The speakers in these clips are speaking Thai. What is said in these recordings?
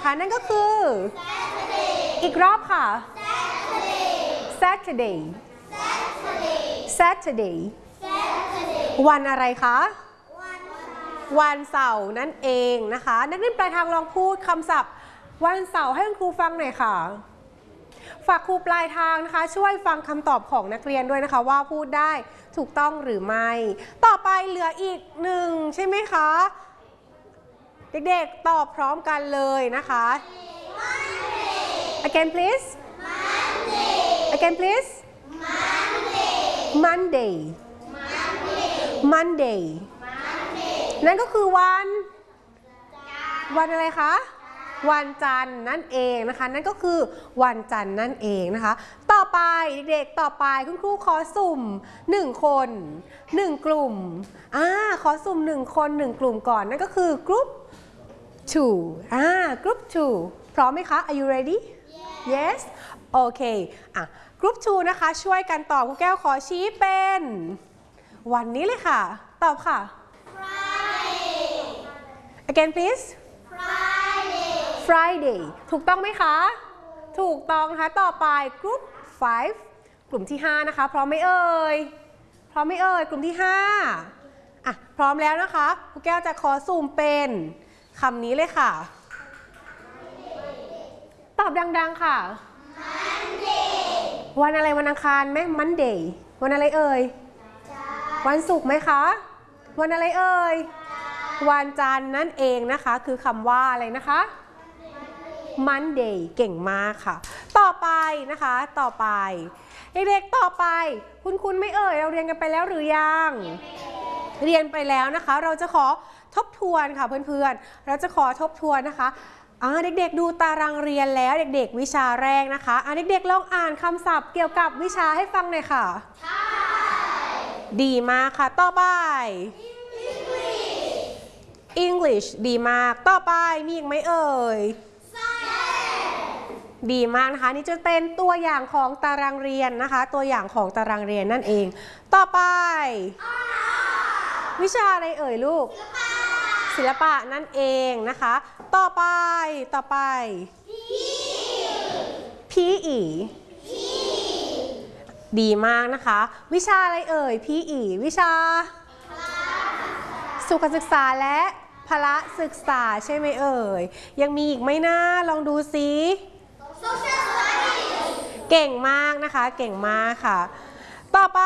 นะคะนั่นก็คืออีกรอบค่ะ Saturday วันอะไรคะวันเสาร์นั่นเองนะคะนักเรียนปลายทางลองพูดคำศัพท์วันเสาร์ให้คุณครูฟังหน่อยค่ะฝากครูปลายทางนะคะช่วยฟังคำตอบของนักเรียนด้วยนะคะว่าพูดได้ถูกต้องหรือไม่ต่อไปเหลืออีกหนึ่งใช่ไหมคะเด็กๆตอบพร้อมกันเลยนะคะ Again please Again please Monday นั่นก็คือวันอะไรคะวันจันทร์นั่นเองนะคะนั่นก็คือวันจันทร์นั่นเองนะคะต่อไปเด็กๆต่อไปคุณครูขอสุ่ม1คน1กลุ่มขอสุ่ม1คน1กลุ่มก่อนนั่นก็คือ Group 2 Group 2พร้อมไหมคะ Are you ready Yes โอเคGroup 2นะคะช่วยกันตอบครูแก้วขอชี้เป็นวันนี้เลยค่ะตอบค่ะ Again please Friday ถูกต้องไหมคะถูกต้องนะคะต่อไป Group 5กลุ่มที่5นะคะพร้อมไหมเอ่ยกลุ่มที่5พร้อมแล้วนะคะครูแก้วจะขอซูมเป็นคำนี้เลยค่ะตอบดังๆค่ะ Monday วันอะไรวันอังคารไหม Monday วันอะไรเอ่ยวันศุกร์ไหมคะวันอะไรเอ่ยวันจันทร์นั่นเองนะคะคือคำว่าอะไรนะคะ Monday เก่งมากค่ะต่อไปนะคะต่อไปเด็กๆต่อไปคุณไม่เอ่ยเราเรียนกันไปแล้วหรือยังเรียนไปแล้วนะคะเราจะขอทบทวนค่ะเพื่อนๆเราจะขอทบทวนนะคะเด็กๆดูตารางเรียนแล้วเด็กๆวิชาแรกนะคะเด็กๆลองอ่านคำศัพท์เกี่ยวกับวิชาให้ฟังหน่อยค่ะดีมากค่ะต่อไป English ดีมากต่อไปมีอีกไหมเอ่ยดีมากนะคะนี่จะเป็นตัวอย่างของตารางเรียนนะคะตัวอย่างของตารางเรียนนั่นเองต่อไปวิชาอะไรเอ่ยลูกศิลปะนั่นเองนะคะต่อไปPE ดีมากนะคะวิชาอะไรเอ่ย PE วิชาสุขศึกษาและพละศึกษาใช่ไหมเอ่ยยังมีอีกไหมนะลองดูซิเก่งมากนะคะเก่งมากค่ะต่อไป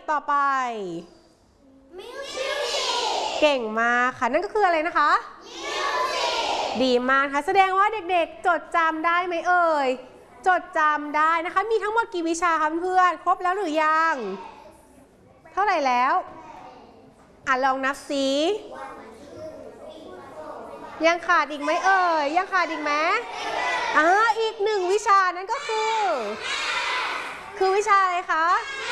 เก่งมากค่ะนั่นก็คืออะไรนะคะดีมากค่ะแสดงว่าเด็กๆจดจำได้ไหมเอ่ยจดจำได้นะคะมีทั้งหมดกี่วิชาคะเพื่อนครบแล้วหรือยังเท่าไหร่แล้วลองนับสิยังขาดอีกไหมเอ่ยยังขาดอีกไหมอีก1วิชานั่นก็คือวิชาอะไรคะ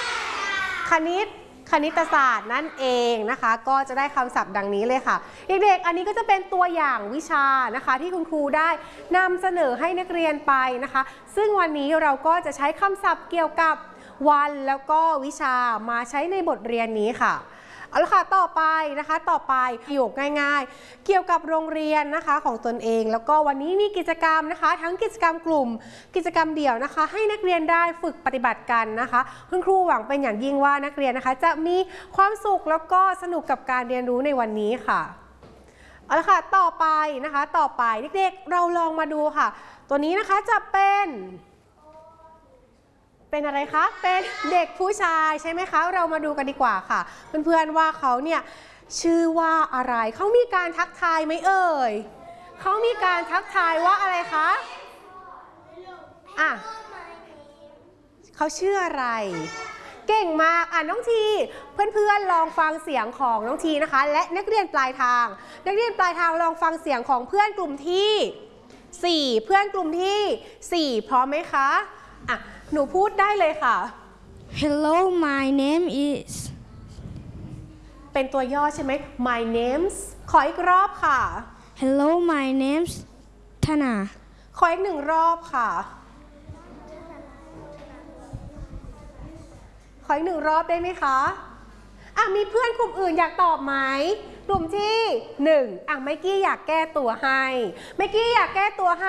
คณิตศาสตร์นั่นเองนะคะก็จะได้คำศัพท์ดังนี้เลยค่ะเด็กๆอันนี้ก็จะเป็นตัวอย่างวิชานะคะที่คุณครูได้นำเสนอให้นักเรียนไปนะคะซึ่งวันนี้เราก็จะใช้คำศัพท์เกี่ยวกับวันแล้วก็วิชามาใช้ในบทเรียนนี้ค่ะเอาละค่ะต่อไปประโยคง่ายๆเกี่ยวกับโรงเรียนนะคะของตนเองแล้วก็วันนี้มีกิจกรรมนะคะทั้งกิจกรรมกลุ่มกิจกรรมเดี่ยวนะคะให้นักเรียนได้ฝึกปฏิบัติกันนะคะคุณครูหวังเป็นอย่างยิ่งว่านักเรียนนะคะจะมีความสุขแล้วก็สนุกกับการเรียนรู้ในวันนี้ค่ะเอาละค่ะต่อไปเด็กๆเราลองมาดูค่ะตัวนี้นะคะจะเป็นอะไรคะเป็นเด็กผู้ชายใช่ไหมคะเรามาดูกันดีกว่าค่ะเพื่อนๆว่าเขาเนี่ยชื่อว่าอะไรเขามีการทักทายไหมเอ่ยเขามีการทักทายว่าอะไรคะเขาชื่ออะไรเก่งมากน้องทีเพื่อนๆลองฟังเสียงของน้องทีนะคะและนักเรียนปลายทางลองฟังเสียงของเพื่อนกลุ่มที่4เพื่อนกลุ่มที่4พร้อมไหมคะหนูพูดได้เลยค่ะ Hello my name is เป็นตัวย่อใช่ไหม My name's ขออีกรอบค่ะ Hello my name's Thana ขออีก1รอบค่ะขออีก1รอบได้ไหมคะมีเพื่อนกลุ่มอื่นอยากตอบไหมกลุ่มที่1ไมกี้อยากแก้ตัวให้